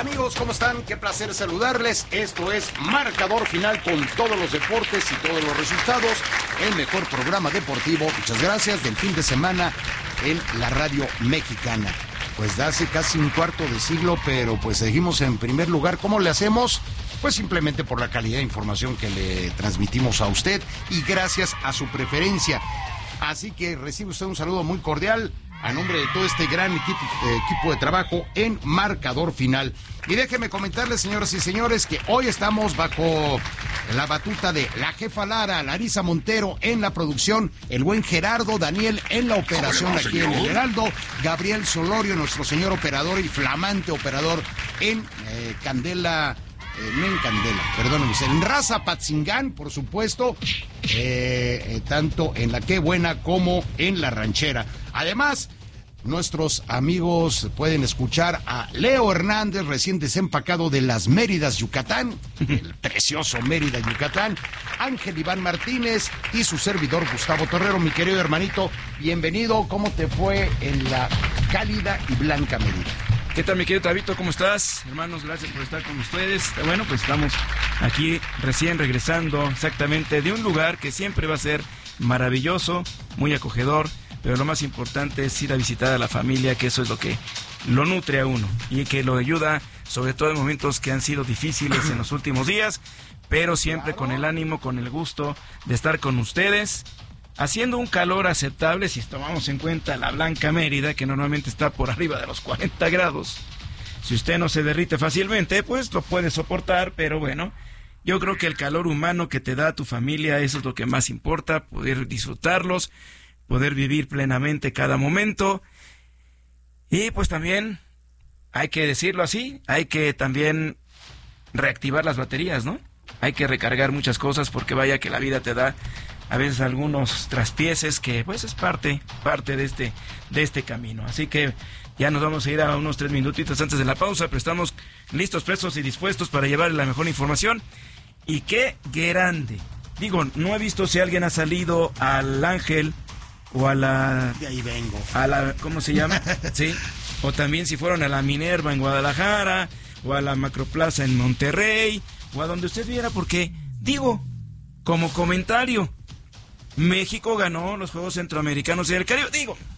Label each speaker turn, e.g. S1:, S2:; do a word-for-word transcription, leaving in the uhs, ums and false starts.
S1: Amigos, ¿cómo están? Qué placer saludarles. Esto es Marcador Final con todos los deportes y todos los resultados. El mejor programa deportivo, muchas gracias, del fin de semana en la radio mexicana. Pues de hace casi un cuarto de siglo, pero pues seguimos en primer lugar. ¿Cómo le hacemos? Pues simplemente por la calidad de información que le transmitimos a usted y gracias a su preferencia. Así que recibe usted un saludo muy cordial a nombre de todo este gran equipo, eh, equipo de trabajo en Marcador Final. Y déjenme comentarles, señoras y señores, que hoy estamos bajo la batuta de la jefa Lara, Larisa Montero en la producción, el buen Gerardo Daniel en la operación aquí en el Heraldo, Gabriel Solorio, nuestro señor operador y flamante operador en eh, Candela... Eh, no en Candela, perdónenme, en Raza Patzingán, por supuesto, eh, eh, tanto en la Qué Buena como en la Ranchera. Además, nuestros amigos pueden escuchar a Leo Hernández, recién desempacado de las Méridas, Yucatán, el precioso Mérida, Yucatán, Ángel Iván Martínez y su servidor Gustavo Torrero. Mi querido hermanito, bienvenido. ¿Cómo te fue en la cálida y blanca Mérida?
S2: ¿Qué tal, mi querido Tabito? ¿Cómo estás? Hermanos, gracias por estar con ustedes. Bueno, pues estamos aquí recién regresando exactamente de un lugar que siempre va a ser maravilloso, muy acogedor, pero lo más importante es ir a visitar a la familia, que eso es lo que lo nutre a uno y que lo ayuda, sobre todo en momentos que han sido difíciles en los últimos días, pero siempre con el ánimo, con el gusto de estar con ustedes, haciendo un calor aceptable si tomamos en cuenta la blanca Mérida, que normalmente está por arriba de los cuarenta grados. Si usted no se derrite fácilmente, pues lo puede soportar, pero bueno, yo creo que el calor humano que te da tu familia, eso es lo que más importa, poder disfrutarlos, poder vivir plenamente cada momento. Y pues también, hay que decirlo así, hay que también reactivar las baterías, ¿no? Hay que recargar muchas cosas porque vaya que la vida te da a veces algunos traspieces que pues es parte, parte de este, de este camino. Así que ya nos vamos a ir a unos tres minutitos antes de la pausa, pero estamos listos, prestos y dispuestos para llevarle la mejor información. Y qué grande. Digo, no he visto si alguien ha salido al Ángel o a la...
S1: De ahí vengo.
S2: A la, ¿cómo se llama? Sí. O también si fueron a la Minerva en Guadalajara, o a la Macroplaza en Monterrey, o a donde usted viera, porque, digo, como comentario, México ganó los Juegos Centroamericanos y del Caribe. Digo,